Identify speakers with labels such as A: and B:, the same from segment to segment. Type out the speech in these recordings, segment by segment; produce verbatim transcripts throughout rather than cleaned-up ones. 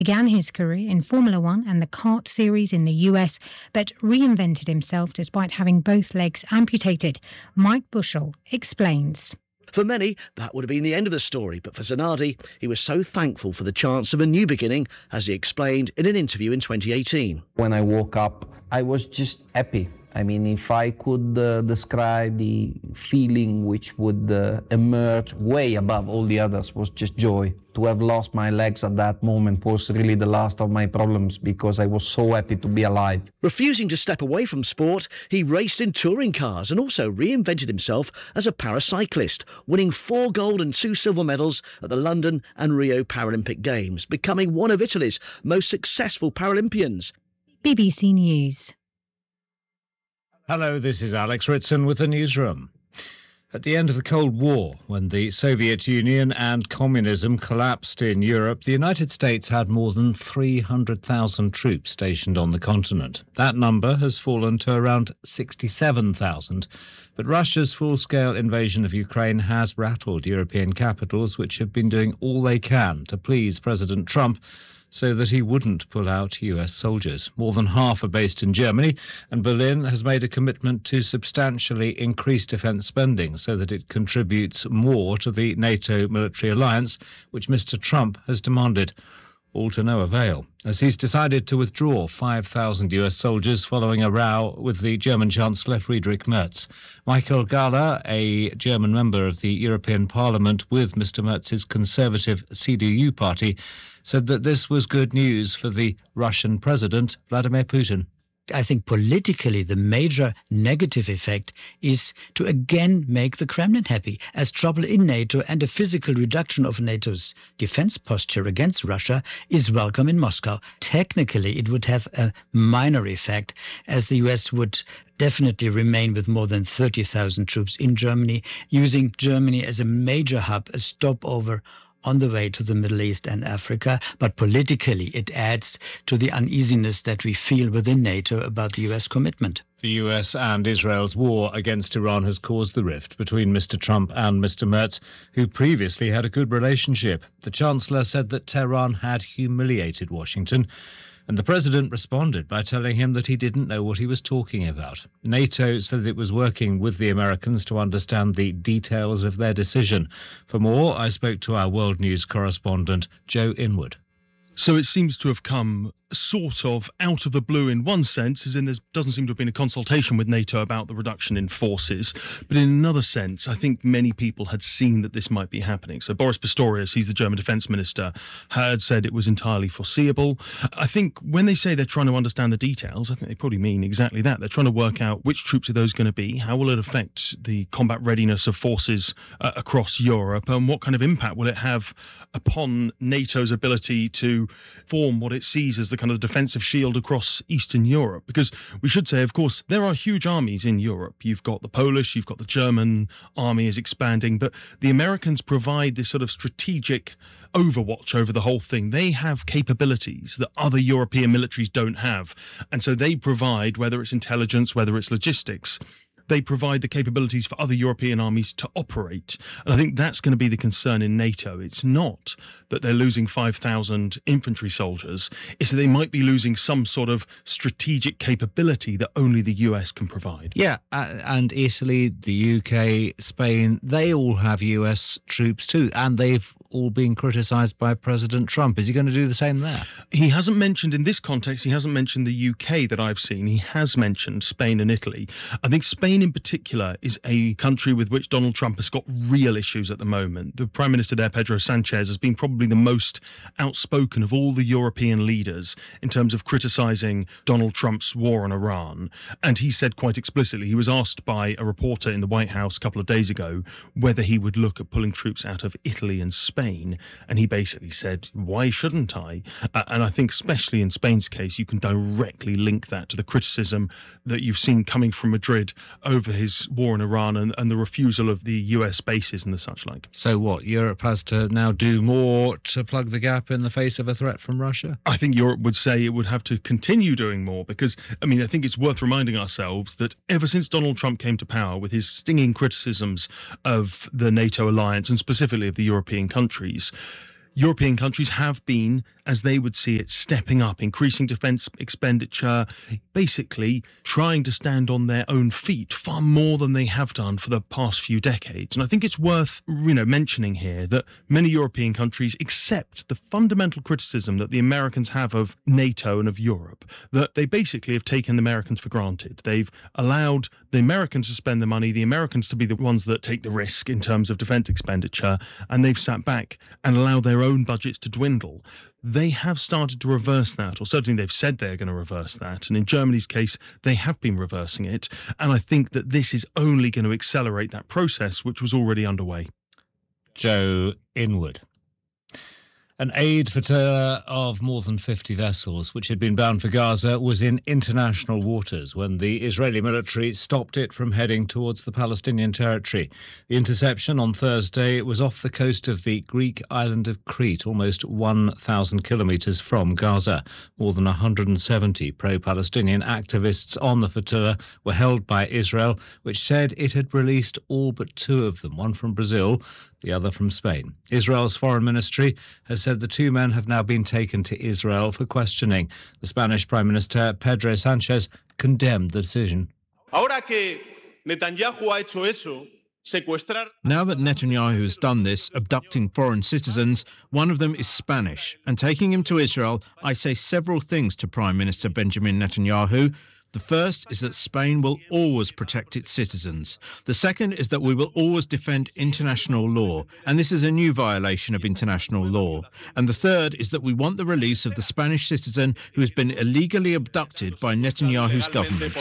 A: Began his career in Formula One and the kart series in the U S, but reinvented himself despite having both legs amputated. Mike Bushell explains.
B: For many, that would have been the end of the story, but for Zanardi, he was so thankful for the chance of a new beginning, as he explained in an interview in twenty eighteen.
C: When I woke up, I was just happy. I mean, if I could uh, describe the feeling which would uh, emerge way above all the others, was just joy. To have lost my legs at that moment was really the last of my problems, because I was so happy to be alive.
B: Refusing to step away from sport, he raced in touring cars and also reinvented himself as a paracyclist, winning four gold and two silver medals at the London and Rio Paralympic Games, becoming one of Italy's most successful Paralympians.
A: B B C News.
D: Hello, this is Alex Ritson with the newsroom. At the end of the Cold War, when the Soviet Union and communism collapsed in Europe, the United States had more than three hundred thousand troops stationed on the continent. That number has fallen to around sixty-seven thousand. But Russia's full-scale invasion of Ukraine has rattled European capitals, which have been doing all they can to please President Trump so that he wouldn't pull out U S soldiers. More than half are based in Germany, and Berlin has made a commitment to substantially increase defence spending so that it contributes more to the NATO military alliance, which Mister Trump has demanded. All to no avail, as he's decided to withdraw five thousand U S soldiers following a row with the German Chancellor Friedrich Merz. Michael Gahler, a German member of the European Parliament with Mister Merz's conservative C D U party, said that this was good news for the Russian President, Vladimir Putin.
E: I think politically the major negative effect is to again make the Kremlin happy, as trouble in NATO and a physical reduction of NATO's defense posture against Russia is welcome in Moscow. Technically, it would have a minor effect, as the U S would definitely remain with more than thirty thousand troops in Germany, using Germany as a major hub, a stopover on the way to the Middle East and Africa, but politically it adds to the uneasiness that we feel within NATO about the U S commitment.
D: The U S and Israel's war against Iran has caused the rift between Mister Trump and Mister Merz, who previously had a good relationship. The Chancellor said that Tehran had humiliated Washington, and the President responded by telling him that he didn't know what he was talking about. NATO said it was working with the Americans to understand the details of their decision. For more, I spoke to our World News correspondent, Joe Inwood.
F: So it seems to have come sort of out of the blue in one sense, as in there doesn't seem to have been a consultation with NATO about the reduction in forces. But in another sense, I think many people had seen that this might be happening. So Boris Pistorius, he's the German defence minister, had said it was entirely foreseeable. I think when they say they're trying to understand the details, I think they probably mean exactly that. They're trying to work out which troops are those going to be, how will it affect the combat readiness of forces uh, across Europe, and what kind of impact will it have upon NATO's ability to form what it sees as the kind of defensive shield across Eastern Europe. Because we should say, of course, there are huge armies in Europe. You've got the Polish, you've got the German army is expanding, but the Americans provide this sort of strategic overwatch over the whole thing. They have capabilities that other European militaries don't have. And so they provide, whether it's intelligence, whether it's logistics, they provide the capabilities for other European armies to operate. And I think that's going to be the concern in NATO. It's not that they're losing five thousand infantry soldiers. It's that they might be losing some sort of strategic capability that only the U S can provide.
D: Yeah, uh, and Italy, the U K, Spain, they all have U S troops too, and they've all been criticised by President Trump. Is he going to do the same there?
F: He hasn't mentioned, in this context, he hasn't mentioned the U K that I've seen. He has mentioned Spain and Italy. I think Spain in particular is a country with which Donald Trump has got real issues at the moment. The Prime Minister there, Pedro Sanchez, has been probably the most outspoken of all the European leaders in terms of criticising Donald Trump's war on Iran. And he said quite explicitly, he was asked by a reporter in the White House a couple of days ago whether he would look at pulling troops out of Italy and Spain. And he basically said, why shouldn't I? Uh, and I think especially in Spain's case, you can directly link that to the criticism that you've seen coming from Madrid over his war in Iran and, and the refusal of the U S bases and the such like.
D: So what, Europe has to now do more to plug the gap in the face of a threat from Russia?
F: I think Europe would say it would have to continue doing more because, I mean, I think it's worth reminding ourselves that ever since Donald Trump came to power with his stinging criticisms of the NATO alliance and specifically of the European countries, European countries have been, as they would see it, stepping up, increasing defence expenditure, basically trying to stand on their own feet far more than they have done for the past few decades. And I think it's worth, you know, mentioning here that many European countries accept the fundamental criticism that the Americans have of NATO and of Europe, that they basically have taken the Americans for granted. They've allowed the Americans to spend the money, the Americans to be the ones that take the risk in terms of defence expenditure, and they've sat back and allowed their own budgets to dwindle. They have started to reverse that, or certainly they've said they're going to reverse that. And in Germany's case, they have been reversing it. And I think that this is only going to accelerate that process, which was already underway.
D: Joe Inwood. An aid flotilla of more than fifty vessels, which had been bound for Gaza, was in international waters when the Israeli military stopped it from heading towards the Palestinian territory. The interception on Thursday was off the coast of the Greek island of Crete, almost one thousand kilometres from Gaza. More than one hundred seventy pro-Palestinian activists on the flotilla were held by Israel, which said it had released all but two of them, one from Brazil, the other from Spain. Israel's foreign ministry has said the two men have now been taken to Israel for questioning. The Spanish Prime Minister Pedro Sanchez condemned the decision.
G: Ahora que Netanyahu ha hecho eso, secuestrar...
H: Now that Netanyahu has done this, abducting foreign citizens, one of them is Spanish, and taking him to Israel, I say several things to Prime Minister Benjamin Netanyahu. The first is that Spain will always protect its citizens. The second is that we will always defend international law, and this is a new violation of international law. And the third is that we want the release of the Spanish citizen who has been illegally abducted by Netanyahu's government.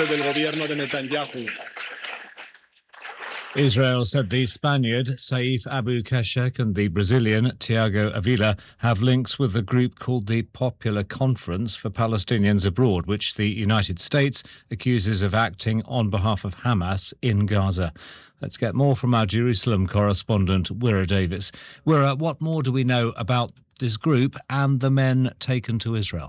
D: Israel said the Spaniard, Saif Abu Keshek, and the Brazilian, Tiago Avila, have links with a group called the Popular Conference for Palestinians Abroad, which the United States accuses of acting on behalf of Hamas in Gaza. Let's get more from our Jerusalem correspondent, Wira Davis. Wira, what more do we know about this group and the men taken to Israel?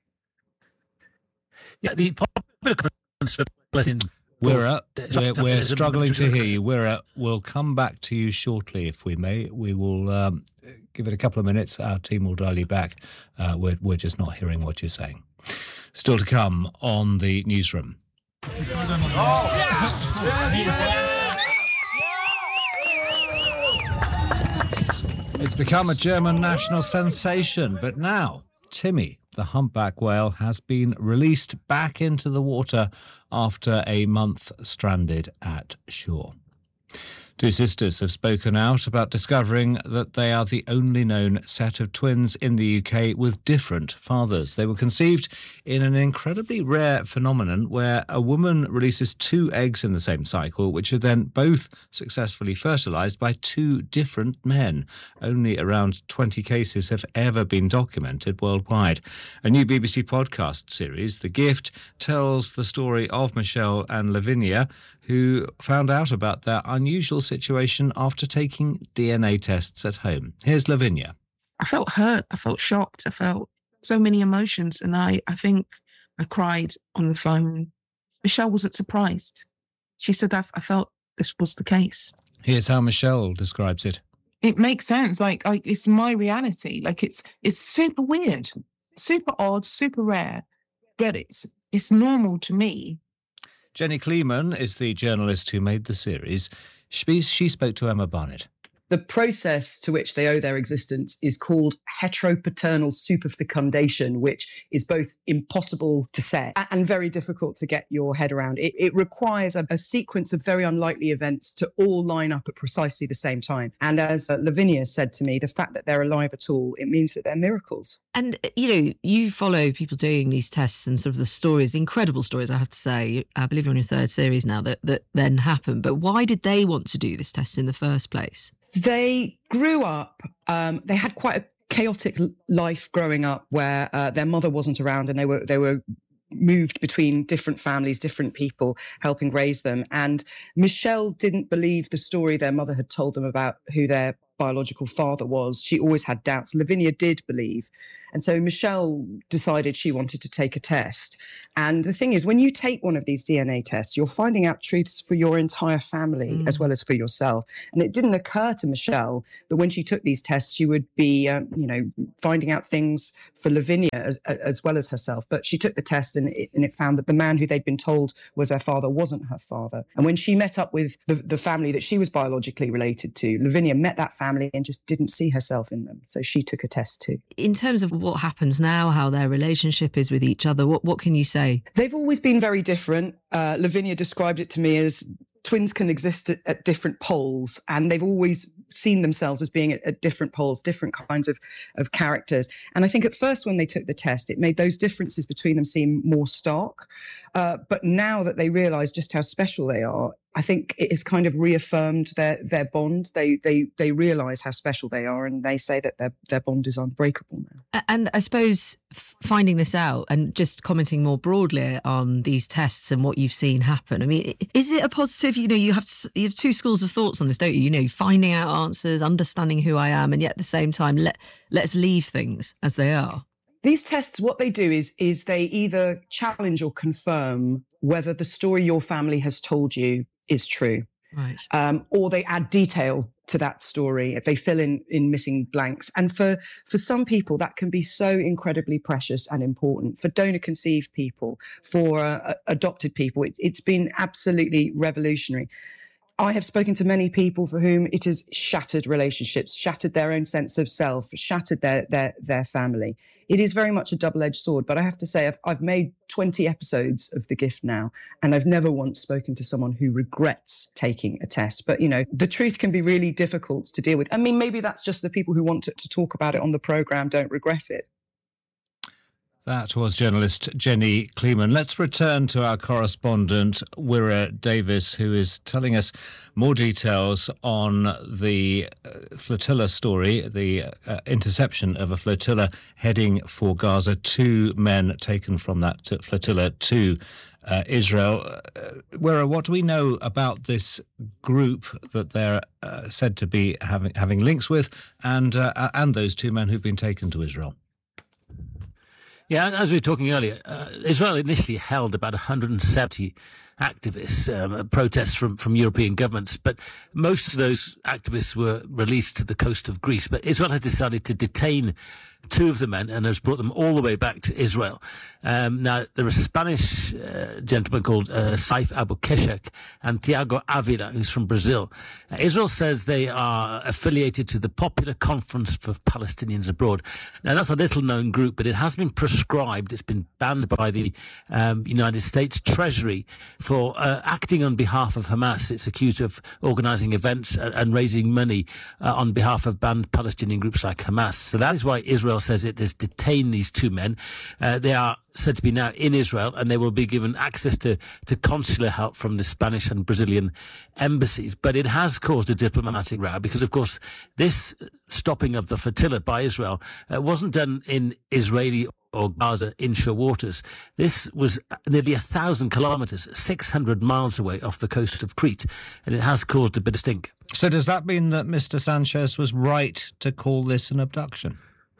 I: Yeah, the Popular Conference for Palestinians...
D: Wira, we're, we're struggling to hear you. Wira, we'll come back to you shortly, if we may. We will um, give it a couple of minutes. Our team will dial you back. Uh, we're, we're just not hearing what you're saying. Still to come on the newsroom. It's become a German national sensation, but now Timmy, the humpback whale, has been released back into the water after a month stranded at shore. Two sisters have spoken out about discovering that they are the only known set of twins in the U K with different fathers. They were conceived in an incredibly rare phenomenon where a woman releases two eggs in the same cycle, which are then both successfully fertilised by two different men. Only around twenty cases have ever been documented worldwide. A new B B C podcast series, The Gift, tells the story of Michelle and Lavinia, who found out about their unusual situation after taking D N A tests at home. Here's Lavinia.
J: I felt hurt. I felt shocked. I felt so many emotions. And I, I think I cried on the phone. Michelle wasn't surprised. She said, I, I felt this was the case.
D: Here's how Michelle describes it.
J: It makes sense. Like, I, it's my reality. Like, it's it's super weird, super odd, super rare, but it's it's normal to me.
D: Jenny Kleeman is the journalist who made the series. She, she spoke to Emma Barnett.
K: The process to which they owe their existence is called heteropaternal superfecundation, which is both impossible to say and very difficult to get your head around. It, it requires a, a sequence of very unlikely events to all line up at precisely the same time. And as uh, Lavinia said to me, the fact that they're alive at all, it means that they're miracles.
L: And, you know, you follow people doing these tests and sort of the stories, the incredible stories, I have to say. I believe you're on your third series now that, that then happen. But why did they want to do this test in the first place?
K: They grew up, um, they had quite a chaotic life growing up where uh, their mother wasn't around and they were they were moved between different families, different people helping raise them. And Michelle didn't believe the story their mother had told them about who their biological father was. She always had doubts. Lavinia did believe. And so Michelle decided she wanted to take a test. And the thing is, when you take one of these D N A tests, you're finding out truths for your entire family mm. as well as for yourself. And it didn't occur to Michelle that when she took these tests, she would be, um, you know, finding out things for Lavinia as, as well as herself. But she took the test and it, and it found that the man who they'd been told was their father wasn't her father. And when she met up with the, the family that she was biologically related to, Lavinia met that family and just didn't see herself in them. So she took a test too.
L: In terms of what happens now, how their relationship is with each other, what, what can you say?
K: They've always been very different. Uh, Lavinia described it to me as twins can exist at, at different poles, and they've always seen themselves as being at, at different poles, different kinds of, of characters. And I think at first when they took the test, it made those differences between them seem more stark. Uh, but now that they realise just how special they are, I think it has kind of reaffirmed their their bond. They they they realise how special they are, and they say that their their bond is unbreakable now.
L: And I suppose finding this out and just commenting more broadly on these tests and what you've seen happen. I mean, is it a positive? You know, you have you have two schools of thoughts on this, don't you? You know, finding out answers, understanding who I am, and yet at the same time, let let's leave things as they are.
K: These tests, what they do is is they either challenge or confirm whether the story your family has told you is true.
L: Right.
K: Um, or they add detail to that story. If they fill in, in missing blanks. And for, for some people, that can be so incredibly precious and important. For donor-conceived people, for uh, adopted people, it, it's been absolutely revolutionary. I have spoken to many people for whom it has shattered relationships, shattered their own sense of self, shattered their their their family. It is very much a double-edged sword, but I have to say I've, I've made twenty episodes of The Gift now, and I've never once spoken to someone who regrets taking a test. But, you know, the truth can be really difficult to deal with. I mean, maybe that's just the people who want to, to talk about it on the programme don't regret it.
D: That was journalist Jenny Kleeman. Let's return to our correspondent, Wira Davis, who is telling us more details on the uh, flotilla story, the uh, interception of a flotilla heading for Gaza. Two men taken from that flotilla to uh, Israel. Uh, Wira, what do we know about this group that they're uh, said to be having, having links with, and uh, and those two men who've been taken to Israel?
I: Yeah, as we were talking earlier, uh, Israel initially held about one hundred seventy activists, um, protests from, from European governments, but most of those activists were released to the coast of Greece. But Israel has decided to detain two of the men and has brought them all the way back to Israel. Um, now, there is a Spanish uh, gentleman called uh, Saif Abou-Keshek and Tiago Avila, who's from Brazil. Uh, Israel says they are affiliated to the Popular Conference for Palestinians Abroad. Now, that's a little-known group, but it has been proscribed. It's been banned by the um, United States Treasury for uh, acting on behalf of Hamas. It's accused of organising events and, and raising money uh, on behalf of banned Palestinian groups like Hamas. So that is why Israel says it has detained these two men. Uh, they are said to be now in Israel, and they will be given access to, to consular help from the Spanish and Brazilian embassies. But it has caused a diplomatic row because, of course, this stopping of the flotilla by Israel uh, wasn't done in Israeli or Gaza inshore waters. This was nearly a thousand kilometres, six hundred miles away off the coast of Crete, and it has caused a bit of stink.
D: So does that mean that Mister Sanchez was right to call this an abduction?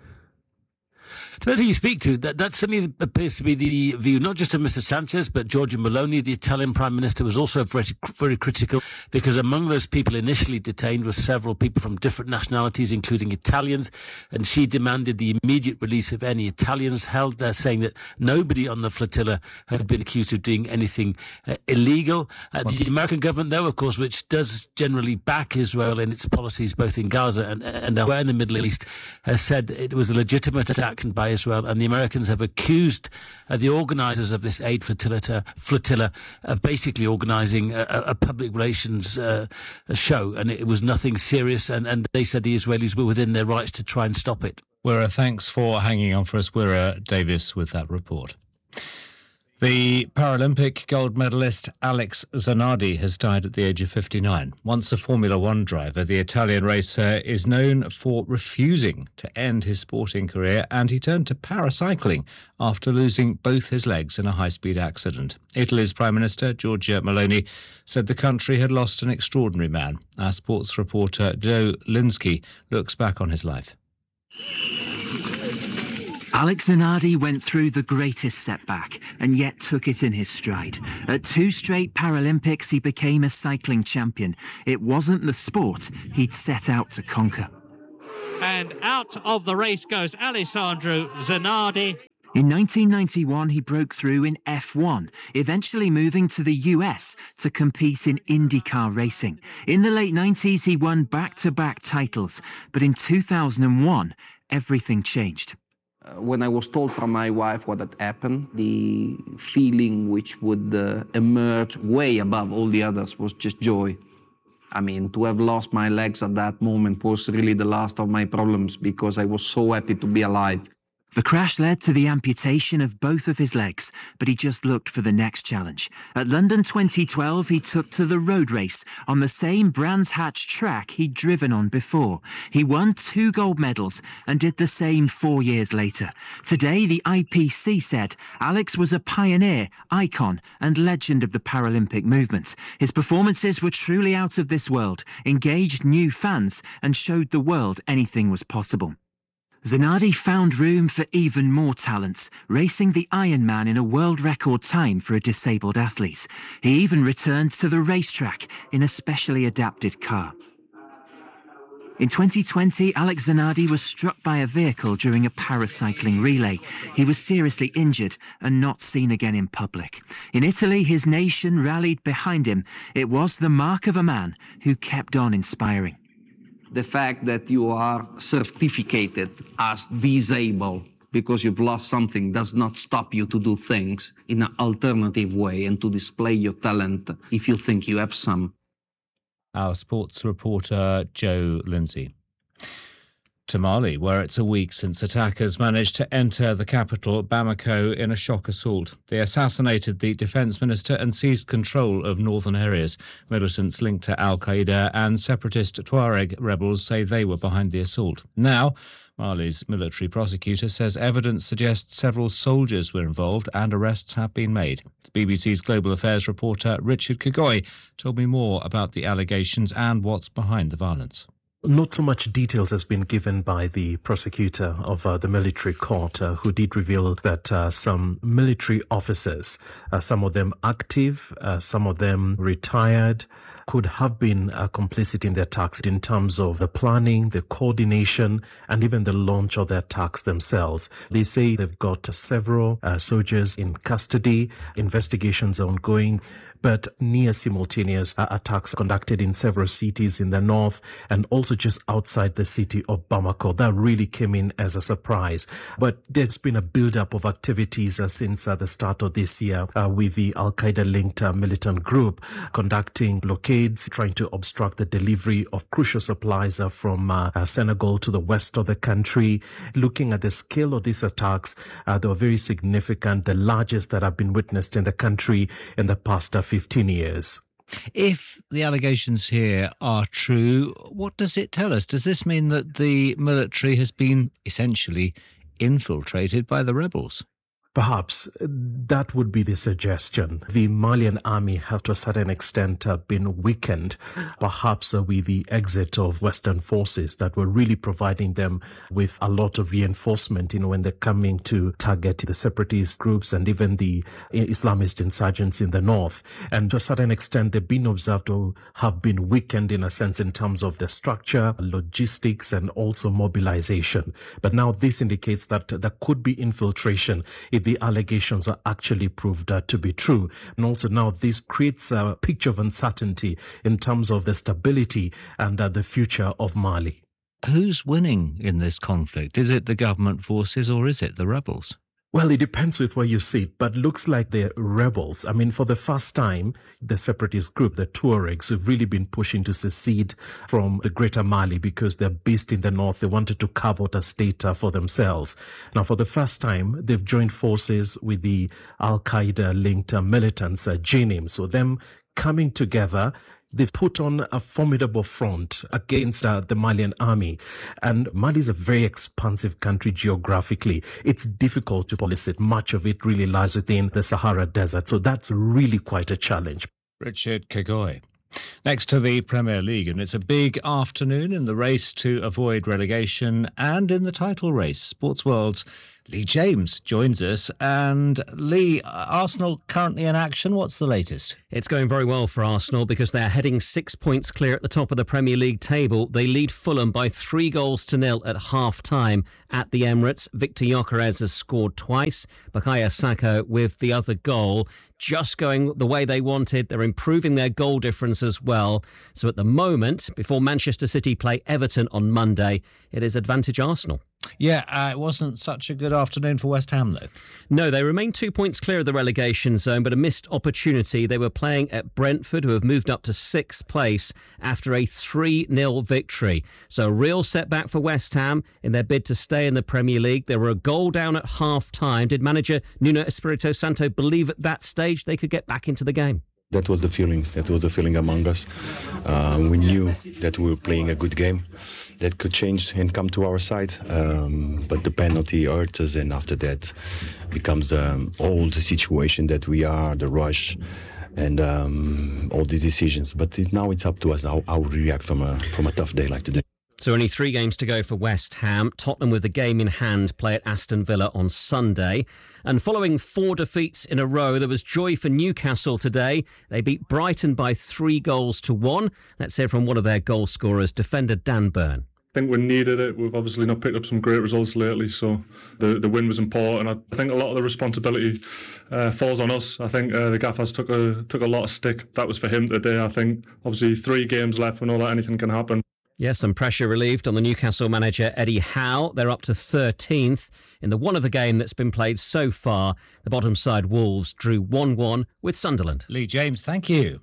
I: Depending on who you speak to, that, that certainly appears to be the view, not just of Mister Sanchez, but Giorgia Meloni, the Italian Prime Minister, was also very, very critical, because among those people initially detained were several people from different nationalities, including Italians, and she demanded the immediate release of any Italians held there, saying that nobody on the flotilla had been accused of doing anything uh, illegal. Uh, the American government, though, of course, which does generally back Israel in its policies, both in Gaza and, and elsewhere in the Middle East, has said it was a legitimate action by Israel, and the Americans have accused uh, the organisers of this aid flotilla, flotilla of basically organising a, a public relations uh, a show, and it was nothing serious, and, and they said the Israelis were within their rights to try and stop it.
D: Wira, thanks for hanging on for us. Wira Davis with that report. The Paralympic gold medalist Alex Zanardi has died at the age of fifty-nine. Once a Formula One driver, the Italian racer is known for refusing to end his sporting career, and he turned to paracycling after losing both his legs in a high-speed accident. Italy's Prime Minister, Giorgia Meloni, said the country had lost an extraordinary man. Our sports reporter Joe Linsky looks back on his life.
M: Alex Zanardi went through the greatest setback and yet took it in his stride. At two straight Paralympics, he became a cycling champion. It wasn't the sport he'd set out to conquer.
N: And out of the race goes Alessandro Zanardi.
M: In nineteen ninety-one, he broke through in F one, eventually moving to the U S to compete in IndyCar racing. In the late nineties, he won back-to-back titles, but in two thousand one, everything changed.
C: Uh, when I was told from my wife what had happened, the feeling which would uh, emerge way above all the others was just joy. I mean, to have lost my legs at that moment was really the last of my problems because I was so happy to be alive.
M: The crash led to the amputation of both of his legs, but he just looked for the next challenge. At London twenty twelve, he took to the road race on the same Brands Hatch track he'd driven on before. He won two gold medals and did the same four years later. Today, the I P C said Alex was a pioneer, icon, and legend of the Paralympic movement. His performances were truly out of this world, engaged new fans, and showed the world anything was possible. Zanardi found room for even more talents, racing the Ironman in a world record time for a disabled athlete. He even returned to the racetrack in a specially adapted car. In twenty twenty, Alex Zanardi was struck by a vehicle during a paracycling relay. He was seriously injured and not seen again in public. In Italy, his nation rallied behind him. It was the mark of a man who kept on inspiring.
C: The fact that you are certificated as disabled because you've lost something does not stop you to do things in an alternative way and to display your talent if you think you have some.
D: Our sports reporter, Joe Lindsay. To Mali, where it's a week since attackers managed to enter the capital, Bamako, in a shock assault. They assassinated the defence minister and seized control of northern areas. Militants linked to al-Qaeda and separatist Tuareg rebels say they were behind the assault. Now, Mali's military prosecutor says evidence suggests several soldiers were involved and arrests have been made. B B C's global affairs reporter Richard Kagoy told me more about the allegations and what's behind the violence.
O: Not so much details has been given by the prosecutor of uh, the military court, uh, who did reveal that uh, some military officers, uh, some of them active, uh, some of them retired, could have been uh, complicit in the attacks in terms of the planning, the coordination, and even the launch of the attacks themselves. They say they've got several uh, soldiers in custody, investigations are ongoing, but near simultaneous uh, attacks conducted in several cities in the north and also just outside the city of Bamako. That really came in as a surprise. But there's been a build-up of activities uh, since uh, the start of this year uh, with the al-Qaeda-linked uh, militant group conducting blockades, trying to obstruct the delivery of crucial supplies uh, from uh, uh, Senegal to the west of the country. Looking at the scale of these attacks, uh, they were very significant, the largest that have been witnessed in the country in the past uh, fifteen years.
D: If the allegations here are true, what does it tell us? Does this mean that the military has been essentially infiltrated by the rebels?
O: Perhaps that would be the suggestion. The Malian army has to a certain extent uh, been weakened, perhaps uh, with the exit of Western forces that were really providing them with a lot of reinforcement, you know, when they're coming to target the separatist groups and even the Islamist insurgents in the north. And to a certain extent, they've been observed to have been weakened in a sense in terms of the structure, logistics, and also mobilization. But now this indicates that there could be infiltration if the allegations are actually proved uh, to be true. And also now this creates a picture of uncertainty in terms of the stability and uh, the future of Mali.
D: Who's winning in this conflict? Is it the government forces or is it the rebels?
O: Well, it depends with where you see it, but looks like the rebels. I mean, for the first time, the separatist group, the Tuaregs, have really been pushing to secede from the greater Mali because they're based in the north. They wanted to carve out a state uh, for themselves. Now, for the first time, they've joined forces with the al-Qaeda-linked uh, militants, uh, J N I M. So them coming together, they've put on a formidable front against uh, the Malian army. And Mali is a very expansive country geographically. It's difficult to police it. Much of it really lies within the Sahara Desert. So that's really quite a challenge.
D: Richard Kagoy. Next to the Premier League, and it's a big afternoon in the race to avoid relegation and in the title race. Sports World's Lee James joins us. And Lee, Arsenal currently in action. What's the latest?
P: It's going very well for Arsenal because they're heading six points clear at the top of the Premier League table. They lead Fulham by three goals to nil at half-time at the Emirates. Victor Gyökeres has scored twice. Bukayo Saka with the other goal. Just going the way they wanted. They're improving their goal difference as well. So at the moment, before Manchester City play Everton on Monday, it is advantage Arsenal.
D: Yeah, uh, it wasn't such a good afternoon for West Ham, though.
P: No, they remain two points clear of the relegation zone, but a missed opportunity. They were playing at Brentford, who have moved up to sixth place after a three nil victory. So a real setback for West Ham in their bid to stay in the Premier League. They were a goal down at half-time. Did manager Nuno Espirito Santo believe at that stage they could get back into the game?
Q: That was the feeling. That was the feeling among us. Uh, we knew that we were playing a good game. That could change and come to our side. Um, but the penalty hurt us, and after that becomes um, all the situation that we are, the rush, and um, all these decisions. But it, now it's up to us how, how we react from a from a tough day like today.
P: So only three games to go for West Ham. Tottenham with the game in hand play at Aston Villa on Sunday. And following four defeats in a row, there was joy for Newcastle today. They beat Brighton by three goals to one. Let's hear from one of their goal scorers, defender Dan Burn.
R: I think we needed it. We've obviously not picked up some great results lately, so the, the win was important. I think a lot of the responsibility uh, falls on us. I think uh, the gaffers took a took a lot of stick. That was for him today. I think obviously three games left. We know that anything can happen.
P: Yes, some pressure relieved on the Newcastle manager Eddie Howe. They're up to thirteenth. In the one of the game that's been played so far, the bottom side Wolves drew one one with Sunderland.
D: Lee James, thank you.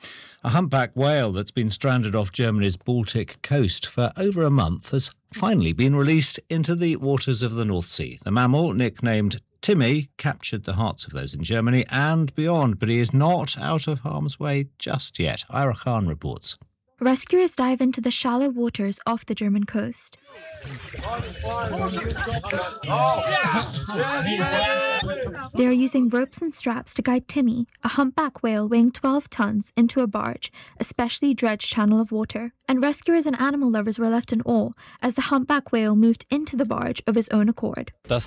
D: A humpback whale that's been stranded off Germany's Baltic coast for over a month has finally been released into the waters of the North Sea. The mammal, nicknamed Timmy, captured the hearts of those in Germany and beyond, but he is not out of harm's way just yet. Ira Khan reports.
S: Rescuers dive into the shallow waters off the German coast. They are using ropes and straps to guide Timmy, a humpback whale weighing twelve tons, into a barge, a specially dredged channel of water. And rescuers and animal lovers were left in awe as the humpback whale moved into the barge of his own accord.
T: This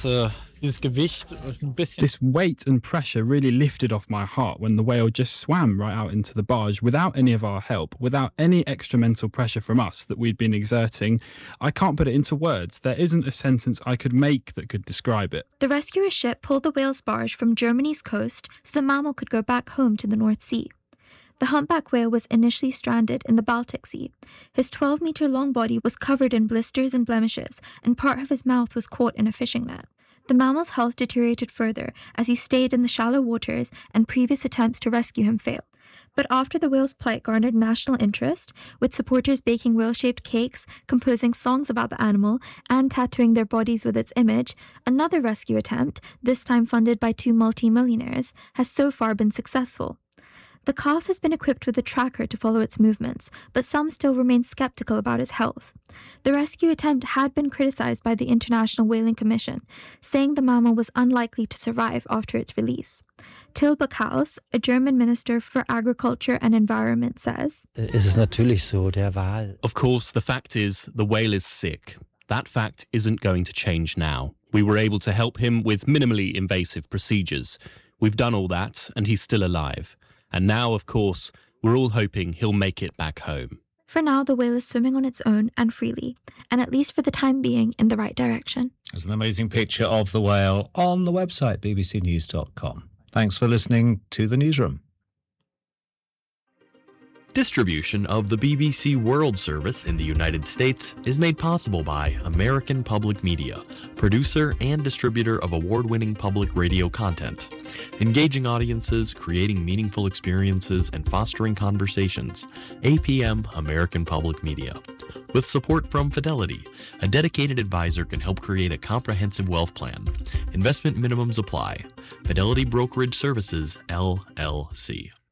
T: weight and pressure really lifted off my heart when the whale just swam right out into the barge without any of our help, without any extra mental pressure from us that we'd been exerting. I can't put it into words. There isn't a sentence I could make that could describe it.
S: The rescuer ship pulled the whale's barge from Germany's coast so the mammal could go back home to the North Sea. The humpback whale was initially stranded in the Baltic Sea. His twelve-metre-long body was covered in blisters and blemishes, and part of his mouth was caught in a fishing net. The mammal's health deteriorated further as he stayed in the shallow waters, and previous attempts to rescue him failed. But after the whale's plight garnered national interest, with supporters baking whale-shaped cakes, composing songs about the animal, and tattooing their bodies with its image, another rescue attempt, this time funded by two multi-millionaires, has so far been successful. The calf has been equipped with a tracker to follow its movements, but some still remain skeptical about his health. The rescue attempt had been criticized by the International Whaling Commission, saying the mammal was unlikely to survive after its release. Till Backhaus, a German minister for agriculture and environment, says,
U: Of course, the fact is the whale is sick. That fact isn't going to change now. We were able to help him with minimally invasive procedures. We've done all that, and he's still alive. And now, of course, we're all hoping he'll make it back home.
S: For now, the whale is swimming on its own and freely, and at least for the time being, in the right direction.
D: There's an amazing picture of the whale on the website, b b c news dot com. Thanks for listening to The Newsroom.
V: Distribution of the B B C World Service in the United States is made possible by American Public Media, producer and distributor of award-winning public radio content. Engaging audiences, creating meaningful experiences, and fostering conversations. A P M American Public Media. With support from Fidelity, a dedicated advisor can help create a comprehensive wealth plan. Investment minimums apply. Fidelity Brokerage Services, L L C.